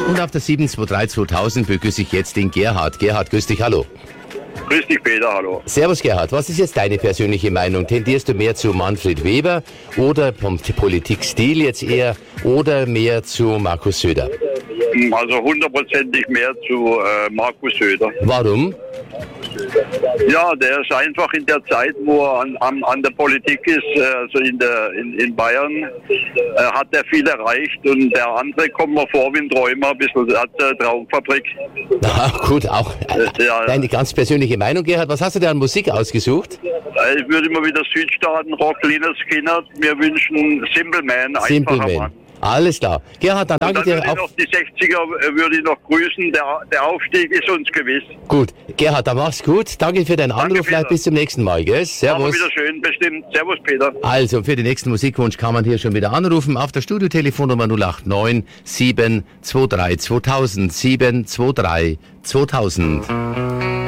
Und auf der 723-2000 begrüße ich jetzt den Gerhard. Gerhard, grüß dich, hallo. Grüß dich, Peter, hallo. Servus, Gerhard. Was ist jetzt deine persönliche Meinung? Tendierst du mehr zu Manfred Weber oder vom Politikstil jetzt eher oder mehr zu Markus Söder? Also hundertprozentig mehr zu Markus Söder. Warum? Ja, der ist einfach in der Zeit, wo er an der Politik ist, also in Bayern, hat er viel erreicht und der andere kommt mir vor wie ein Träumer, ein bisschen, der hat eine Traumfabrik. Ach gut, auch Ja. deine ganz persönliche Meinung, Gerhard. Was hast du da an Musik ausgesucht? Ich würde immer wieder Südstaaten-Rock, Lynyrd Skynyrd, wir wünschen Simple Man, Simple einfacher Man. Mann. Alles klar. Gerhard, dann Und danke dann dir würde ich auch. noch die 60er würde ich noch grüßen, der Aufstieg ist uns gewiss. Gut, Gerhard, dann mach's gut. Danke für deinen Anruf. Peter. Vielleicht bis zum nächsten Mal, gell? Aber Servus. wieder schön, bestimmt. Servus, Peter. Also, für den nächsten Musikwunsch kann man hier schon wieder anrufen auf der Studiotelefonnummer 089 723 2000 723 2000.